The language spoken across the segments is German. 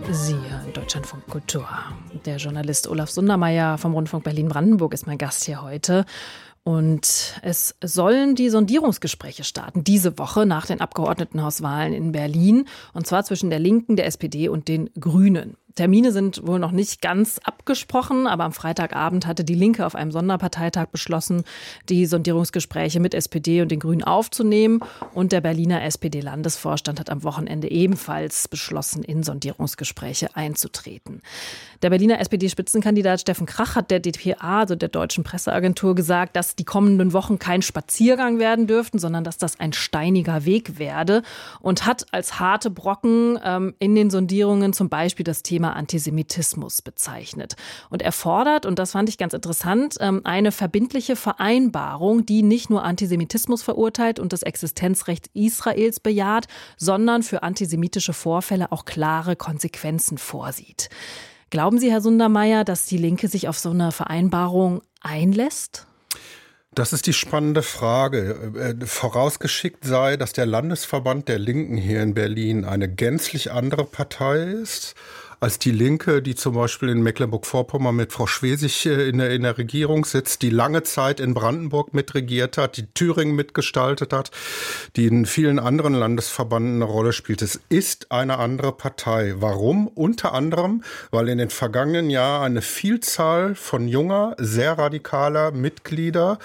Sie hören Deutschlandfunk Kultur. Der Journalist Olaf Sundermeier vom Rundfunk Berlin-Brandenburg ist mein Gast hier heute. Und es sollen die Sondierungsgespräche starten, diese Woche nach den Abgeordnetenhauswahlen in Berlin. Und zwar zwischen der Linken, der SPD und den Grünen. Termine sind wohl noch nicht ganz abgesprochen, aber am Freitagabend hatte die Linke auf einem Sonderparteitag beschlossen, die Sondierungsgespräche mit SPD und den Grünen aufzunehmen. Und der Berliner SPD-Landesvorstand hat am Wochenende ebenfalls beschlossen, in Sondierungsgespräche einzutreten. Der Berliner SPD-Spitzenkandidat Steffen Krach hat der dpa, also der Deutschen Presseagentur, gesagt, dass die kommenden Wochen kein Spaziergang werden dürften, sondern dass das ein steiniger Weg werde. Und hat als harte Brocken in den Sondierungen zum Beispiel das Thema Antisemitismus bezeichnet. Und er fordert, und das fand ich ganz interessant, eine verbindliche Vereinbarung, die nicht nur Antisemitismus verurteilt und das Existenzrecht Israels bejaht, sondern für antisemitische Vorfälle auch klare Konsequenzen vorsieht. Glauben Sie, Herr Sundermeier, dass die Linke sich auf so eine Vereinbarung einlässt? Das ist die spannende Frage. Vorausgeschickt sei, dass der Landesverband der Linken hier in Berlin eine gänzlich andere Partei ist als die Linke, die zum Beispiel in Mecklenburg-Vorpommern mit Frau Schwesig in der Regierung sitzt, die lange Zeit in Brandenburg mitregiert hat, die Thüringen mitgestaltet hat, die in vielen anderen Landesverbanden eine Rolle spielt. Es ist eine andere Partei. Warum? Unter anderem, weil in den vergangenen Jahren eine Vielzahl von junger, sehr radikaler Mitglieder,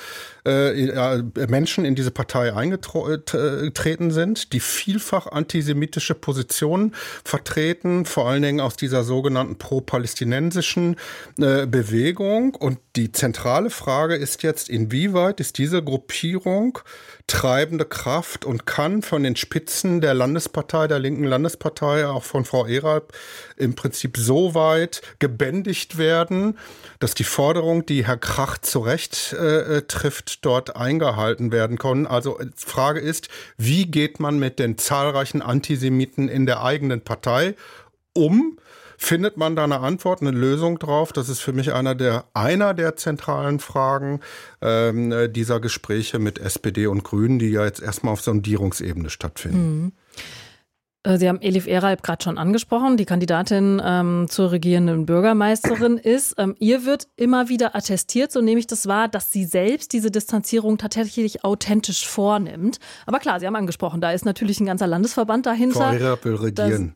Menschen in diese Partei eingetreten sind, die vielfach antisemitische Positionen vertreten, vor allen Dingen aus dieser sogenannten pro-palästinensischen Bewegung. Und die zentrale Frage ist jetzt, inwieweit ist diese Gruppierung treibende Kraft und kann von den Spitzen der Landespartei, der linken Landespartei, auch von Frau Eralb, im Prinzip so weit gebändigt werden, dass die Forderung, die Herr Krach zu Recht trifft, dort eingehalten werden können. Also die Frage ist, wie geht man mit den zahlreichen Antisemiten in der eigenen Partei um? Findet man da eine Antwort, eine Lösung drauf? Das ist für mich einer der zentralen Fragen dieser Gespräche mit SPD und Grünen, die ja jetzt erstmal auf Sondierungsebene stattfinden. Mhm. Sie haben Elif Eralb gerade schon angesprochen, die Kandidatin zur regierenden Bürgermeisterin ist. Ihr wird immer wieder attestiert, so nehme ich das wahr, dass sie selbst diese Distanzierung tatsächlich authentisch vornimmt. Aber klar, Sie haben angesprochen, da ist natürlich ein ganzer Landesverband dahinter. Frau Eralb will regieren.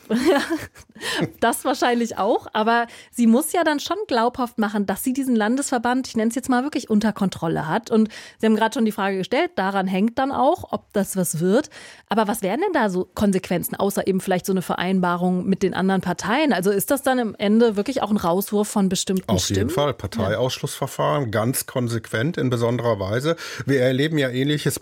Das wahrscheinlich auch. Aber sie muss ja dann schon glaubhaft machen, dass sie diesen Landesverband, ich nenne es jetzt mal wirklich, unter Kontrolle hat. Und Sie haben gerade schon die Frage gestellt, daran hängt dann auch, ob das was wird. Aber was wären denn da so Konsequenzen, außer eben vielleicht so eine Vereinbarung mit den anderen Parteien? Also ist das dann am Ende wirklich auch ein Rauswurf von bestimmten Stimmen? Auf jeden Fall. Parteiausschlussverfahren, ganz konsequent in besonderer Weise. Wir erleben ja Ähnliches